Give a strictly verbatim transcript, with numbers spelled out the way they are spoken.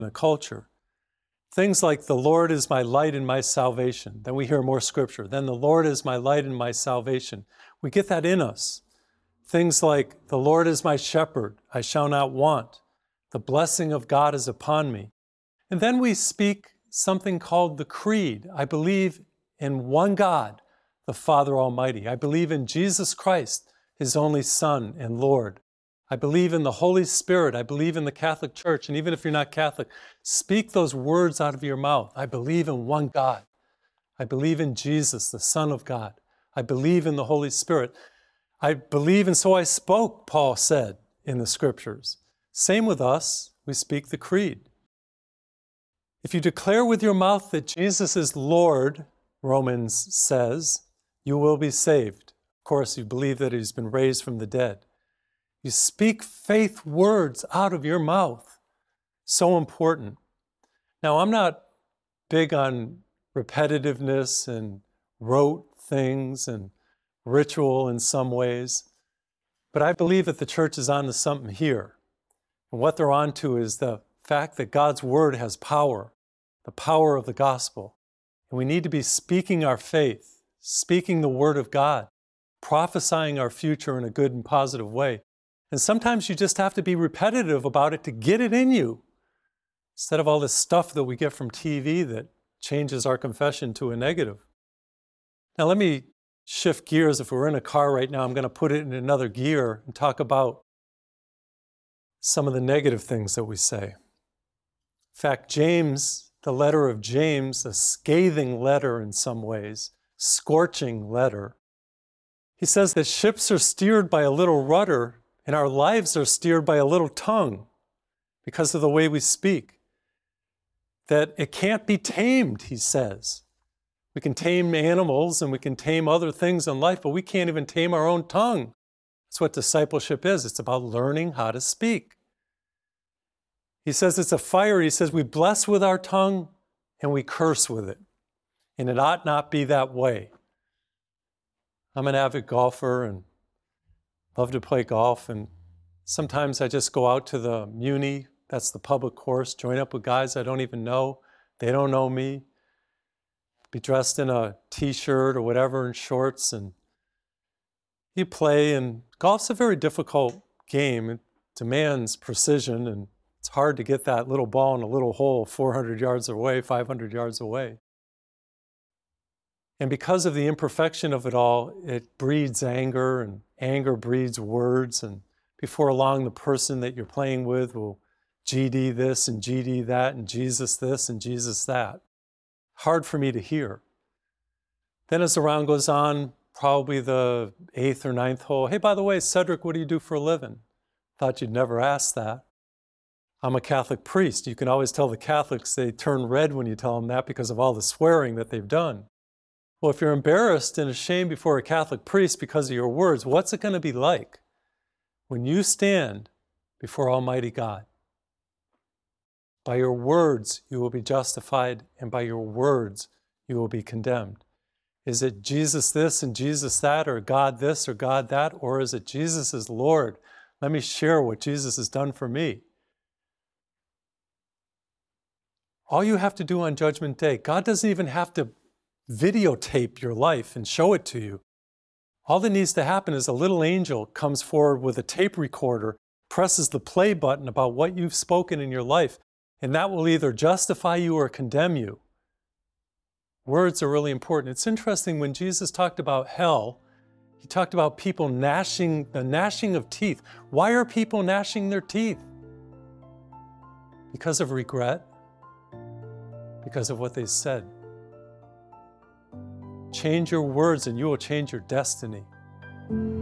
the culture. Things like, the Lord is my light and my salvation. Then we hear more scripture. Then the Lord is my light and my salvation. We get that in us. Things like, the Lord is my shepherd, I shall not want. The blessing of God is upon me. And then we speak something called the Creed. I believe in one God, the Father Almighty. I believe in Jesus Christ, His only Son and Lord. I believe in the Holy Spirit. I believe in the Catholic Church. And even if you're not Catholic, speak those words out of your mouth. I believe in one God. I believe in Jesus, the Son of God. I believe in the Holy Spirit. I believe, and so I spoke, Paul said in the scriptures. Same with us, we speak the Creed. If you declare with your mouth that Jesus is Lord, Romans says, you will be saved. Of course, you believe that He's been raised from the dead. You speak faith words out of your mouth. So important. Now, I'm not big on repetitiveness and rote things and ritual in some ways, but I believe that the church is on to something here. And what they're on to is the fact that God's word has power, the power of the gospel. And we need to be speaking our faith, speaking the word of God, prophesying our future in a good and positive way. And sometimes you just have to be repetitive about it to get it in you, instead of all this stuff that we get from T V that changes our confession to a negative. Now let me shift gears. If we're in a car right now, I'm going to put it in another gear and talk about some of the negative things that we say. In fact, James, the letter of James, a scathing letter in some ways, scorching letter, he says that ships are steered by a little rudder, and our lives are steered by a little tongue because of the way we speak. That it can't be tamed, he says. We can tame animals and we can tame other things in life, but we can't even tame our own tongue. That's what discipleship is. It's about learning how to speak. He says it's a fire. He says we bless with our tongue and we curse with it. And it ought not be that way. I'm an avid golfer and love to play golf, and sometimes I just go out to the Muni, that's the public course, join up with guys I don't even know. They don't know me. Be dressed in a t-shirt or whatever and shorts, and you play, and golf's a very difficult game. It demands precision, and it's hard to get that little ball in a little hole four hundred yards away, five hundred yards away. And because of the imperfection of it all, it breeds anger, and anger breeds words, and before long the person that you're playing with will G D this and G D that and Jesus this and Jesus that. Hard for me to hear. Then as the round goes on, probably the eighth or ninth hole, hey, by the way, Cedric, what do you do for a living? Thought you'd never ask that. I'm a Catholic priest. You can always tell the Catholics they turn red when you tell them that because of all the swearing that they've done. Well, if you're embarrassed and ashamed before a Catholic priest because of your words, what's it going to be like when you stand before Almighty God? By your words, you will be justified, and by your words, you will be condemned. Is it Jesus this and Jesus that, or God this or God that, or is it Jesus is Lord? Let me share what Jesus has done for me. All you have to do on Judgment Day, God doesn't even have to videotape your life and show it to you. All that needs to happen is a little angel comes forward with a tape recorder, presses the play button about what you've spoken in your life, and that will either justify you or condemn you. Words are really important. It's interesting, when Jesus talked about hell, he talked about people gnashing, the gnashing of teeth. Why are people gnashing their teeth? Because of regret, because of what they said. Change your words and you will change your destiny.